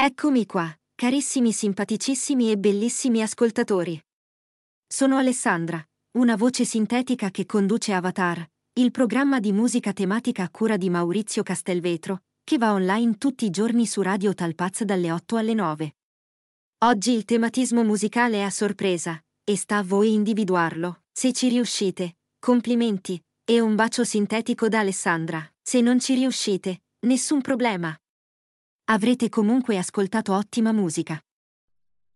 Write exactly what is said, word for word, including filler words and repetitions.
Eccomi qua, carissimi simpaticissimi e bellissimi ascoltatori. Sono Alessandra, una voce sintetica che conduce Avatar, il programma di musica tematica a cura di Maurizio Castelvetro, che va online tutti i giorni su Radio Talpaz dalle otto alle nove. Oggi il tematismo musicale è a sorpresa, e sta a voi individuarlo. Se ci riuscite, complimenti, e un bacio sintetico da Alessandra. Se non ci riuscite, nessun problema. Avrete comunque ascoltato ottima musica.